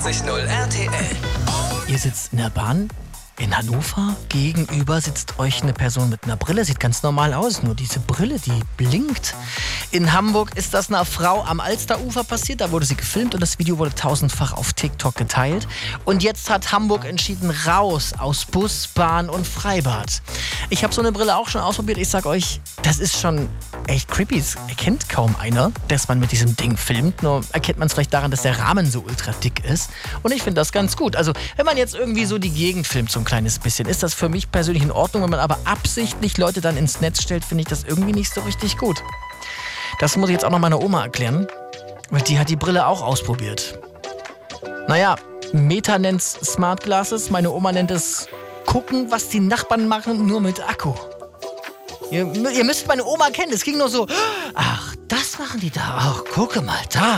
94.0 RTL. Ihr sitzt in der Bahn in Hannover. Gegenüber sitzt euch eine Person mit einer Brille. Sieht ganz normal aus, nur diese Brille, die blinkt. In Hamburg ist das einer Frau am Alsterufer passiert. Da wurde sie gefilmt und das Video wurde tausendfach auf TikTok geteilt. Und jetzt hat Hamburg entschieden, raus aus Bus, Bahn und Freibad. Ich habe so eine Brille auch schon ausprobiert. Ich sag euch, das ist schon echt creepy. Es erkennt kaum einer, dass man mit diesem Ding filmt. Nur erkennt man es vielleicht daran, dass der Rahmen so ultra dick ist. Und ich finde das ganz gut. Also wenn man jetzt irgendwie so die Gegend filmt, so ein kleines bisschen, ist das für mich persönlich in Ordnung. Wenn man aber absichtlich Leute dann ins Netz stellt, finde ich das irgendwie nicht so richtig gut. Das muss ich jetzt auch noch meiner Oma erklären, weil die hat die Brille auch ausprobiert. Naja, Meta nennt's Smart Glasses, meine Oma nennt es gucken, was die Nachbarn machen, nur mit Akku. Ihr müsst meine Oma kennen, es ging nur so, ach, das machen die da, ach, gucke mal, da.